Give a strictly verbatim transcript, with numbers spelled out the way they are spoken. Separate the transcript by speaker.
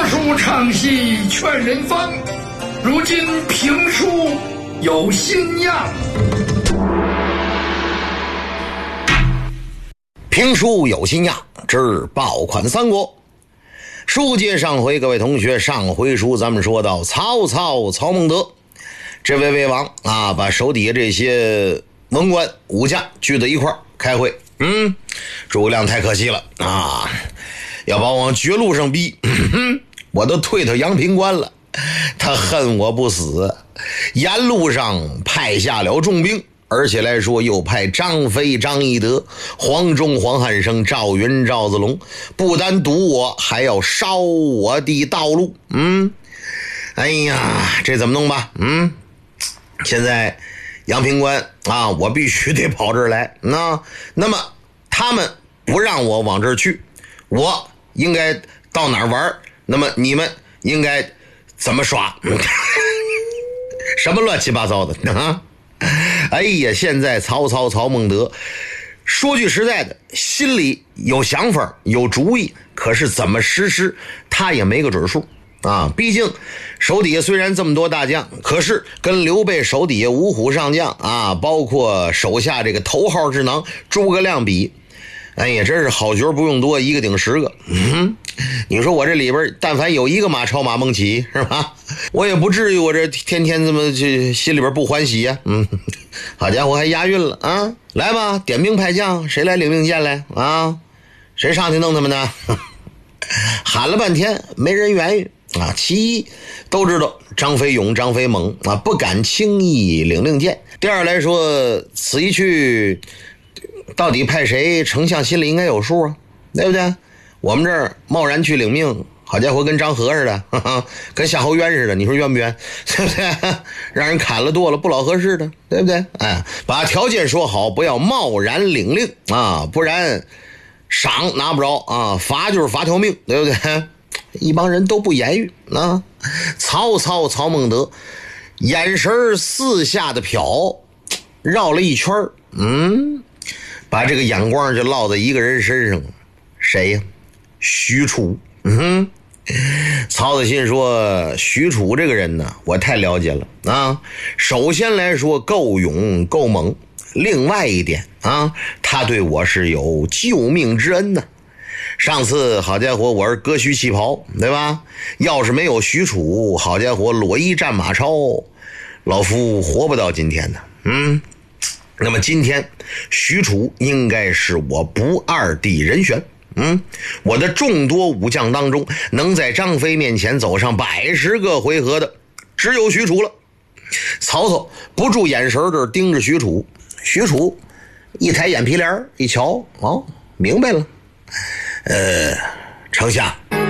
Speaker 1: 书唱戏劝人方，如今评书有新样。
Speaker 2: 评书有新样，之爆款三国。书接上回，各位同学，上回书咱们说到曹操曹孟德这位魏王啊，把手底下这些文官武将聚在一块儿开会。嗯，诸葛亮太可惜了啊，要把我往绝路上逼，我都退到阳平关了，他恨我不死，沿路上派下了重兵，而且来说又派张飞、张翼德、黄忠、黄汉升、赵云、赵子龙，不单堵我，还要烧我的道路。嗯，哎呀，这怎么弄吧？嗯，现在阳平关啊，我必须得跑这儿来。那那么他们不让我往这儿去，我应该到哪儿玩？那么你们应该怎么耍？什么乱七八糟的啊！哎呀，现在曹操曹孟德说句实在的，心里有想法有主意，可是怎么实施他也没个准数啊。毕竟手底下虽然这么多大将，可是跟刘备手底下五虎上将啊，包括手下这个头号智囊诸葛亮比，哎呀，真是好角不用多，一个顶十个。嗯，你说我这里边但凡有一个马超马孟起是吧，我也不至于我这天天这么这心里边不欢喜呀、啊。嗯，好家伙还押韵了啊！来吧，点兵派将，谁来领命剑来啊？谁上去弄他们呢？喊了半天没人愿意啊。其一都知道张飞勇张飞猛啊，不敢轻易领令箭。第二来说，此一去到底派谁，丞相心里应该有数啊，对不对？我们这儿贸然去领命，好家伙跟张合似的，哈哈，跟夏侯渊似的，你说冤不冤？对不对？让人砍了剁了不老合适的，对不对？哎，把条件说好，不要贸然领令啊，不然赏拿不着啊，罚就是罚条命，对不对？一帮人都不言语啊。曹操曹孟德眼神四下的瞟，绕了一圈，嗯，把这个眼光就落在一个人身上，谁呀？许褚。嗯，曹子信说许褚这个人呢，我太了解了啊。首先来说够勇够猛，另外一点啊，他对我是有救命之恩呢。上次好家伙我是割须弃袍，对吧？要是没有许褚，好家伙裸衣战马超，老夫活不到今天的。嗯，那么今天许褚应该是我不二的人选。嗯，我的众多武将当中，能在张飞面前走上百十个回合的，只有许褚了。曹操不住眼神这盯着许褚，许褚一抬眼皮帘一瞧，哦，明白了。呃，丞相，